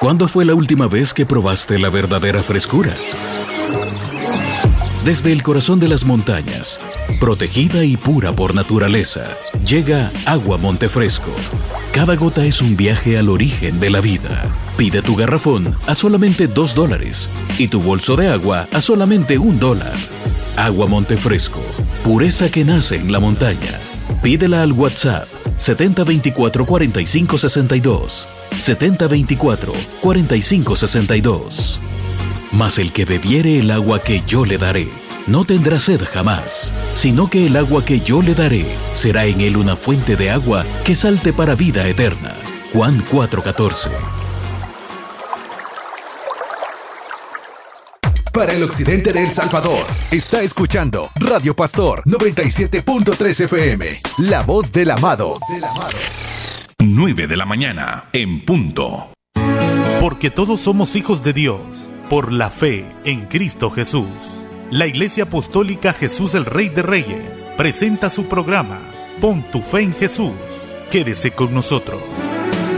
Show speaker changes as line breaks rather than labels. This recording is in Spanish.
¿Cuándo fue la última vez que probaste la verdadera frescura? Desde el corazón de las montañas, protegida y pura por naturaleza, llega Agua Montefresco. Cada gota es un viaje al origen de la vida. Pide tu garrafón a solamente $2 y tu bolso de agua a solamente $1. Agua Montefresco, pureza que nace en la montaña. Pídela al WhatsApp 7024-4562. 7024-4562. Mas el que bebiere el agua que yo le daré, no tendrá sed jamás, sino que el agua que yo le daré será en él una fuente de agua que salte para vida eterna. Juan 4:14.
Para el occidente de El Salvador, está escuchando Radio Pastor 97.3 FM, la voz del amado.
9 de la mañana, en punto.
Porque todos somos hijos de Dios, por la fe en Cristo Jesús. La Iglesia Apostólica Jesús el Rey de Reyes presenta su programa, Pon tu fe en Jesús. Quédese con nosotros.